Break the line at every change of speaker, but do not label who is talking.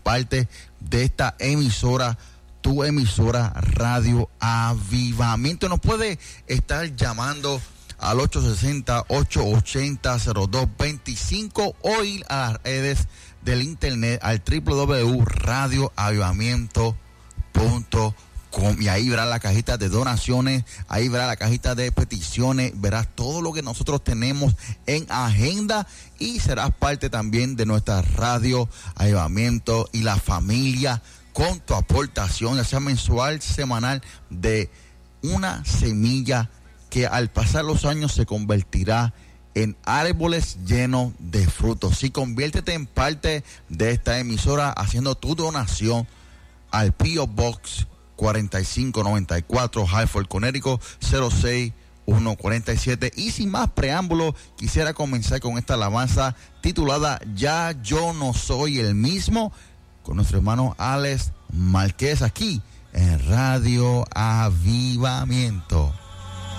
parte de esta emisora, tu emisora Radio Avivamiento. Nos puede estar llamando al 860-880-0225 o ir a las redes del internet al www.radioavivamiento.com, y ahí verás la cajita de donaciones, ahí verás la cajita de peticiones, verás todo lo que nosotros tenemos en agenda y serás parte también de nuestra Radio Avivamiento y la familia con tu aportación, ya sea mensual, semanal, de una semilla que al pasar los años se convertirá en árboles llenos de frutos. Sí, conviértete en parte de esta emisora haciendo tu donación al P.O. Box 4594, Hartford, Connecticut 06147. Y sin más preámbulo, quisiera comenzar con esta alabanza titulada Ya yo no soy el mismo, con nuestro hermano Alex Márquez, aquí en Radio Avivamiento.